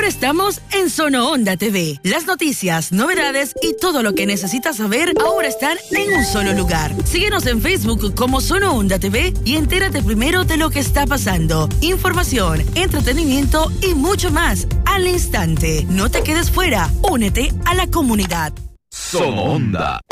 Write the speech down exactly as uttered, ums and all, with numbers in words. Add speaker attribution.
Speaker 1: estamos en Sono Onda T V. Las noticias, novedades y todo lo que necesitas saber ahora están en un solo lugar. Síguenos en Facebook como Sono Onda T V y entérate primero de lo que está pasando. Información, entretenimiento y mucho más al instante. No te quedes fuera. Únete a la comunidad.
Speaker 2: Sono Onda.